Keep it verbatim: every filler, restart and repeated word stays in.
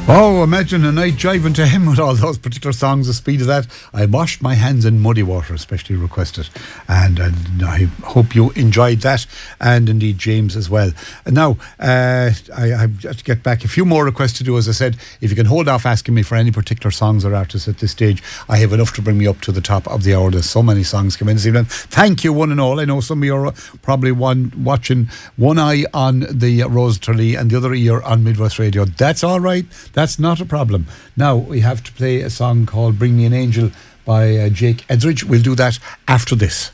Oh, imagine a night driving to him with all those particular songs, the speed of that. I washed my hands in muddy water, especially requested. And, and I hope you enjoyed that, and indeed James as well. And now, uh, I have to get back a few more requests to do. As I said, if you can hold off asking me for any particular songs or artists at this stage, I have enough to bring me up to the top of the hour. There's so many songs come in this evening. Thank you, one and all. I know some of you are probably one watching one eye on the Rose Tralee and the other ear on Midwest Radio. That's all right. That's not a problem. Now we have to play a song called Bring Me an Angel by uh, Jake Edridge. We'll do that after this.